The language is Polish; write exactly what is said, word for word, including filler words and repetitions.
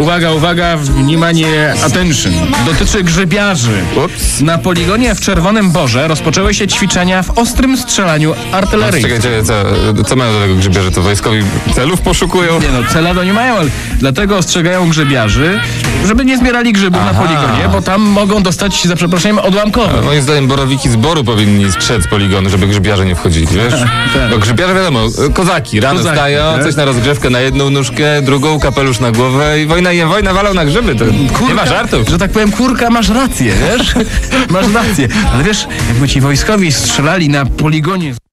uwaga, uwaga, wнимание, attention. Dotyczy grzybiarzy. Ups. Na poligonie w Czerwonym Borze rozpoczęły się ćwiczenia w ostrym strzelaniu artyleryjskim. Czekaj, czekaj, co, co mają do tego grzybiarze? To wojskowi celów poszukują? Nie no, cela to nie mają, ale dlatego ostrzegają grzybiarzy, żeby nie zbierali grzybów Aha. na poligonie, bo tam mogą dostać, za przeproszeniem, odłamkowe. Moim zdaniem borowiki z boru powinni strzec z poligonu, żeby grzybiarze nie wchodzili, wiesz? tak. Bo grzybiarze wiadomo, kozaki, rano Kozaki, stają, tak? coś na rozgrzewkę na jedną nóżkę, drugą, kapelusz na głowę i wojna je, wojna walą na grzyby. To Kurka, nie ma żartów. Że tak powiem, kurka, masz rację, wiesz? Masz rację. Ale wiesz, jakby ci wojskowi strzelali na poligonie...